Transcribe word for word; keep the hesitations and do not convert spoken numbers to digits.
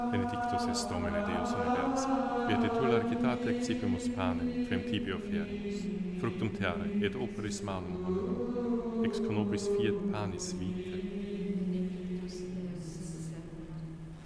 Benedictus est Domine Deus universi, et titula architate excipimus panem, frem tibio fierimus, fructum terrae et operis malum hominum, ex conobis fiat panis vitae,